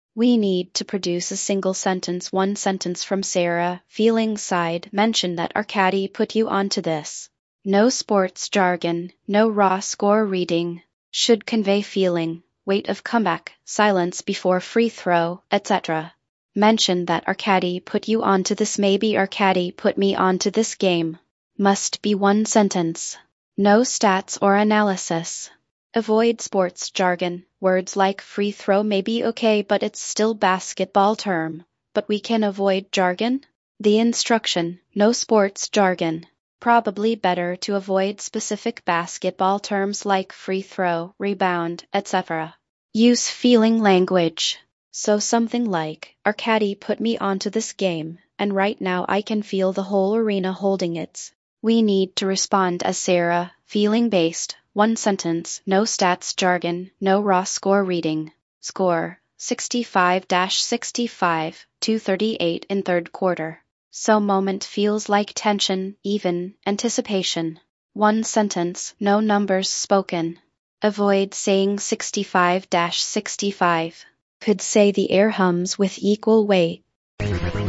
We need to produce a single sentence, one sentence from Sarah, feeling side, mention that Arkady put you onto this. No sports jargon, no raw score reading. Should convey feeling, weight of comeback, silence before free throw, etc. Mention that Arkady put you onto this, maybe Arkady put me onto this game. Must be one sentence. No stats or analysis. Avoid sports jargon. Words like free throw may be okay, but it's still basketball term. But we can avoid jargon? The instruction, no sports jargon. Probably better to avoid specific basketball terms like free throw, rebound, etc. Use feeling language. So something like, Arkady put me onto this game, and right now I can feel the whole arena holding it. We need to respond as Sarah, feeling-based, one sentence, no stats jargon, no raw score reading. Score, 65-65, 238 in third quarter. So moment feels like tension, even, anticipation. One sentence, no numbers spoken. Avoid saying 65-65. Could say the air hums with equal weight.